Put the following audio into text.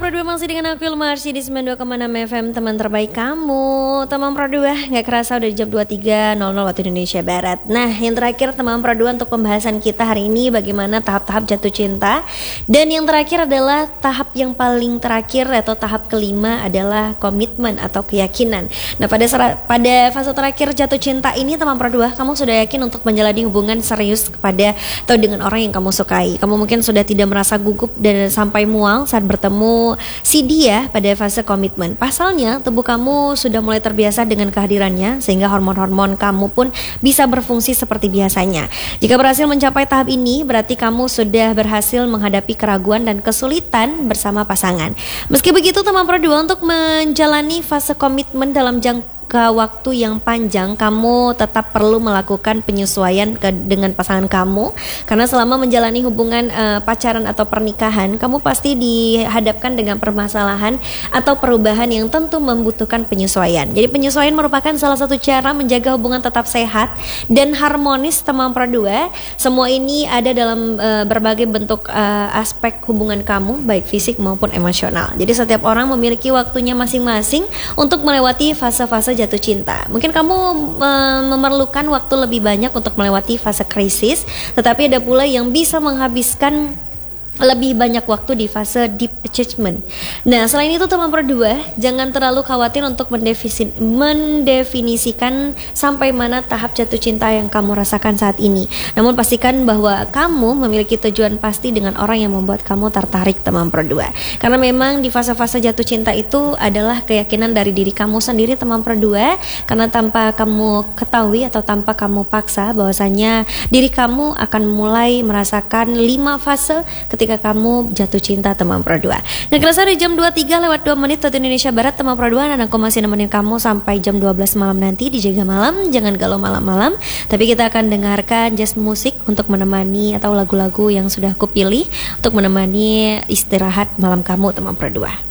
Pro 2 masih dengan aku Ilmarsi di 92,6 FM, teman terbaik kamu. Teman Pro 2, gak kerasa udah jam 23.00 waktu Indonesia Barat. Nah, yang terakhir teman Pro 2 untuk pembahasan kita hari ini bagaimana tahap-tahap jatuh cinta. Dan yang terakhir adalah tahap yang paling terakhir atau tahap kelima adalah komitmen atau keyakinan. Nah, pada fase terakhir jatuh cinta ini teman Pro 2, kamu sudah yakin untuk menjalani hubungan serius kepada atau dengan orang yang kamu sukai. Kamu mungkin sudah tidak merasa gugup dan sampai mual saat bertemu si dia pada fase komitmen. Pasalnya tubuh kamu sudah mulai terbiasa dengan kehadirannya sehingga hormon-hormon kamu pun bisa berfungsi seperti biasanya. Jika berhasil mencapai tahap ini berarti kamu sudah berhasil menghadapi keraguan dan kesulitan bersama pasangan. Meski begitu teman Pro 2, untuk menjalani fase komitmen dalam jangka waktu yang panjang, kamu tetap perlu melakukan penyesuaian dengan pasangan kamu. Karena selama menjalani hubungan pacaran atau pernikahan, kamu pasti dihadapkan dengan permasalahan atau perubahan yang tentu membutuhkan penyesuaian. Jadi penyesuaian merupakan salah satu cara menjaga hubungan tetap sehat dan harmonis teman Pro 2. Semua ini ada dalam berbagai bentuk aspek hubungan kamu, baik fisik maupun emosional. Jadi setiap orang memiliki waktunya masing-masing untuk melewati fase-fase jatuh cinta. Mungkin kamu memerlukan waktu lebih banyak untuk melewati fase krisis, tetapi ada pula yang bisa menghabiskan lebih banyak waktu di fase deep attachment. Nah, selain itu teman Pro 2, jangan terlalu khawatir untuk mendefinisikan sampai mana tahap jatuh cinta yang kamu rasakan saat ini. Namun pastikan bahwa kamu memiliki tujuan pasti dengan orang yang membuat kamu tertarik teman Pro 2. Karena memang di fase-fase jatuh cinta itu adalah keyakinan dari diri kamu sendiri teman Pro 2. Karena tanpa kamu ketahui atau tanpa kamu paksa, bahwasanya diri kamu akan mulai merasakan 5 fase ketika kamu jatuh cinta teman Pro 2. Nah, kerasa di jam 23:02 waktu Indonesia Barat teman Pro 2, dan aku masih nemenin kamu sampai jam 12 malam nanti di Jaga Malam. Jangan galau malam-malam, tapi kita akan dengarkan jazz musik untuk menemani atau lagu-lagu yang sudah aku pilih untuk menemani istirahat malam kamu teman Pro 2.